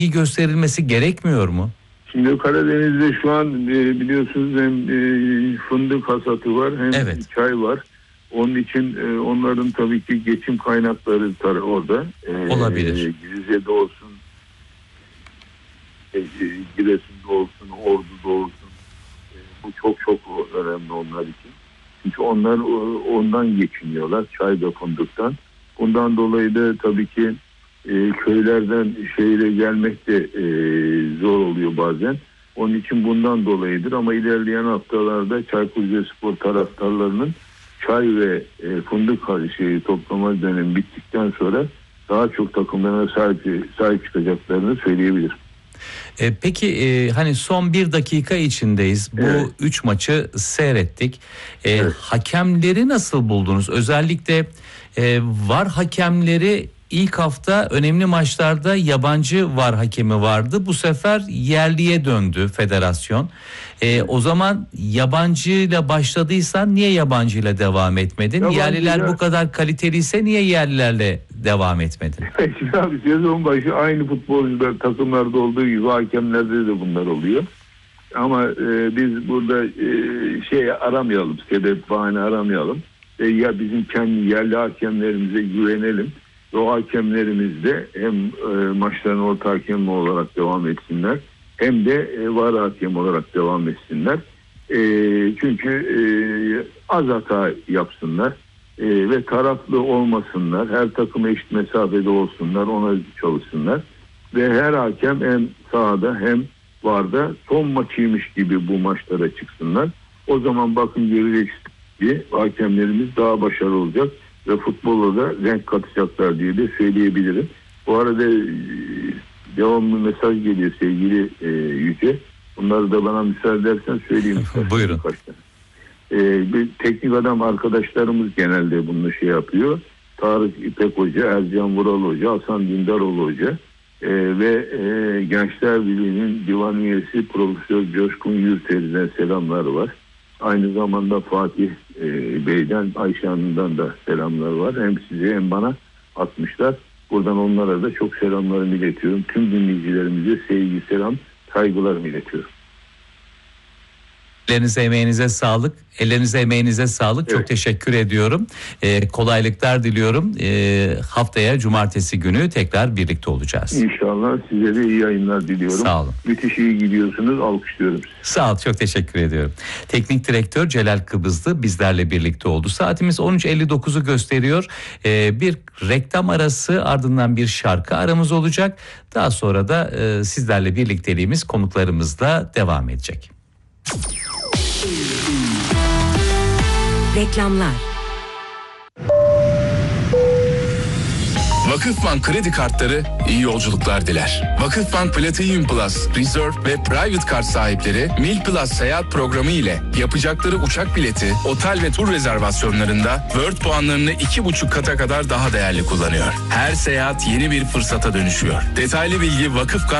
gösterilmesi gerekmiyor mu? Şimdi Karadeniz'de şu an biliyorsunuz hem fındık hasatı var hem Evet. çay var. Onun için onların tabii ki geçim kaynakları orada. Olabilir. Rize'de olsun, Giresun'da olsun, Ordu'da olsun. Bu çok çok önemli onlar için. Çünkü onlar ondan geçiniyorlar, çay ve fındıktan. Bundan dolayı da tabii ki köylerden şehire gelmek de zor oluyor bazen. Onun için bundan dolayıdır ama ilerleyen haftalarda Çaykur Rizespor taraftarlarının çay ve fındık toplama dönemi bittikten sonra daha çok takımlarına sahip çıkacaklarını söyleyebilirim. Peki hani son bir dakika içindeyiz. Bu Evet. 3 maçı seyrettik. Evet. Hakemleri nasıl buldunuz? Özellikle VAR hakemleri ilk hafta önemli maçlarda yabancı VAR hakemi vardı. Bu sefer yerliye döndü federasyon. O zaman yabancıyla başladıysan niye yabancıyla devam etmedin? Yerliler bu kadar kaliteliyse niye yerlilerle devam etmedin? Abi sezon başı aynı futbolcular takımlarda olduğu gibi hakemlerde de bunlar oluyor. Ama biz burada aramayalım, sebep bahane aramayalım. Ya bizim kendi yerli hakemlerimize güvenelim. O hakemlerimiz de hem maçların orta hakemi olarak devam etsinler hem de VAR hakem olarak devam etsinler. Çünkü az hata yapsınlar ve taraflı olmasınlar. Her takım eşit mesafede olsunlar, ona çalışsınlar. Ve her hakem hem sahada hem VAR'da son maçıymış gibi bu maçlara çıksınlar. O zaman bakın göreceksiniz ki hakemlerimiz daha başarılı olacak ve futbola da renk katacaklar diye de söyleyebilirim. Bu arada devamlı mesaj geliyor sevgili Yüce. Bunları da bana müsaade edersen söyleyeyim. Buyurun. Bir teknik adam arkadaşlarımız genelde bunu yapıyor. Tarık İpek Hoca, Ercan Vural Hoca, Hasan Dündaroğlu Hoca ve Gençler Birliği'nin divan üyesi Profesör Coşkun Yurteri'den selamlar var. Aynı zamanda Fatih Bey'den, Ayşe Hanım'dan da selamlar var. Hem size hem bana atmışlar. Buradan onlara da çok selamlarımı iletiyorum. Tüm dinleyicilerimize sevgi, selam, saygılarımı iletiyorum. Ellerinize emeğinize sağlık. Ellerinize emeğinize sağlık. Evet. Çok teşekkür ediyorum. Kolaylıklar diliyorum. Haftaya cumartesi günü tekrar birlikte olacağız. İnşallah size de iyi yayınlar diliyorum. Sağ olun. Müthiş iyi gidiyorsunuz. Alkışlıyorum sizi. Sağ ol, çok teşekkür ediyorum. Teknik direktör Celal Kıbrıslı bizlerle birlikte oldu. Saatimiz 13.59'u gösteriyor. Bir reklam arası, ardından bir şarkı aramız olacak. Daha sonra da sizlerle birlikteliğimiz konuklarımızla devam edecek. Reklamlar. Vakıfbank kredi kartları iyi yolculuklar diler. Vakıfbank Platinum Plus, Reserve ve Private Card sahipleri Mil Plus seyahat programı ile yapacakları uçak bileti, otel ve tur rezervasyonlarında World puanlarını 2,5 kata kadar daha değerli kullanıyor. Her seyahat yeni bir fırsata dönüşüyor. Detaylı bilgi Vakıfbank